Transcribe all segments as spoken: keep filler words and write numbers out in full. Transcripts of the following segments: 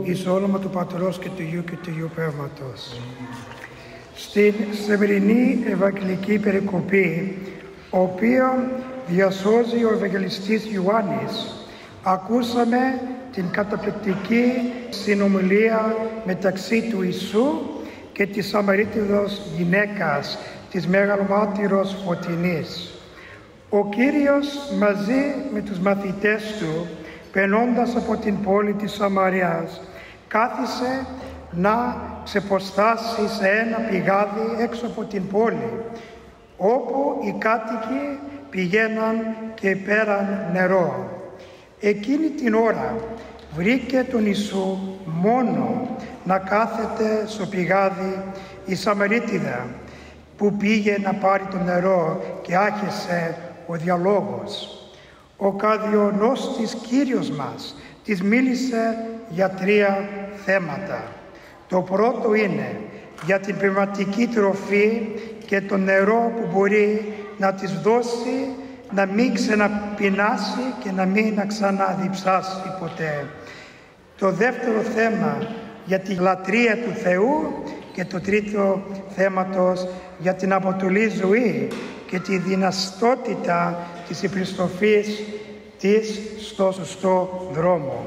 εις το όνομα του Πατρός και του Υιού και του Υιού Πνεύματος. Στην σημερινή Ευαγγελική περικοπή, οποίο διασώζει ο Ευαγγελιστής Ιωάννης, ακούσαμε την καταπληκτική συνομιλία μεταξύ του Ιησού και της Σαμαρίτιδος γυναίκας, της Μεγαλομάρτυρος Φωτεινής. Ο Κύριος μαζί με τους μαθητές του, περνώντας από την πόλη της Σαμαρίας, κάθισε να ξεποστάσει σε ένα πηγάδι έξω από την πόλη, όπου οι κάτοικοι πηγαίναν και πέραν νερό. Εκείνη την ώρα βρήκε τον Ιησού μόνο να κάθεται στο πηγάδι η Σαμαρίτιδα, που πήγε να πάρει το νερό, και άρχισε ο διαλόγος. Ο καδιονόστης Κύριος μας της μίλησε για τρία θέματα. Το πρώτο είναι για την πνευματική τροφή και το νερό που μπορεί να της δώσει να μην ξαναπεινάσει και να μην ξαναδιψάσει ποτέ. Το δεύτερο θέμα για τη λατρεία του Θεού και το τρίτο θέματος για την αποτολή ζωή και τη δυνατότητα της επιστροφής της στο σωστό δρόμο.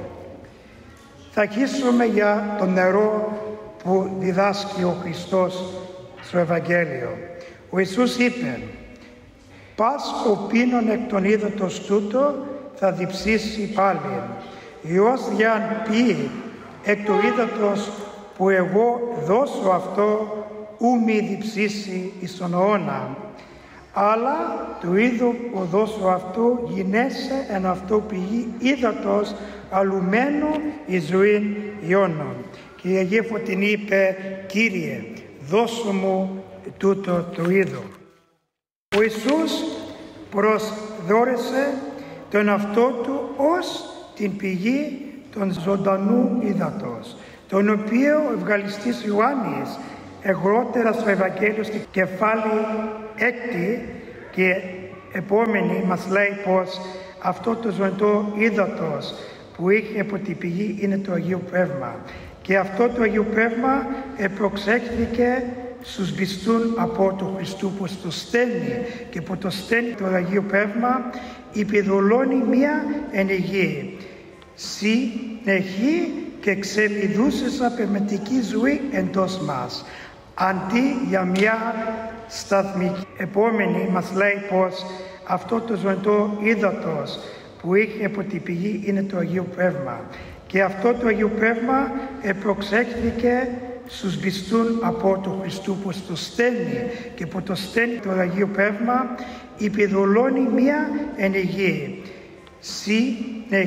Θα αρχίσουμε για το νερό που διδάσκει ο Χριστός στο Ευαγγέλιο. Ο Ιησούς είπε: «Πας ο πίνων εκ των ύδατος τούτο θα διψήσει πάλι. Υιός διάν πει εκ του ύδατος που εγώ δώσω αυτό, ου μη διψήσει εις τον αιώνα. Αλλά του είδου που δώσω αυτού γινέσαι εν αυτό πηγή ύδατος αλουμένου εις ζωήν αιώνων». Και η Αγία Φωτεινή είπε: «Κύριε, δώσω μου τούτο το είδο». Ο Ιησούς προσδόρισε τον εαυτό του ως την πηγή των ζωντανού ύδατος, τον οποίο ο Ευαγγελιστής Ιωάννης αργότερα στο Ευαγγέλιο στη κεφάλι έκτη και επόμενη μας λέει πως αυτό το ζωντανό ύδατος που είχε από την πηγή είναι το Αγίο Πνεύμα, και αυτό το Αγίο Πνεύμα προξέχθηκε στους πιστούν από το Χριστού, που το στέλνει, και που το στέλνει το Αγίο Πνεύμα υπηδουλώνει μία ενεργή συνεχή και ξεμηδούσισα πνευματική ζωή εντός μας, αντί για μια σταθμική. Επόμενη μας λέει πως αυτό το ζωντανό ύδατος που είχε από την πηγή είναι το Αγίο Πνεύμα, και αυτό το Αγίο Πνεύμα προξέχθηκε στους πιστούν από το Χριστού, που το στέλνει, και που το στέλνει το Αγίο Πνεύμα υπηδουλώνει μία ενεργή συνεχή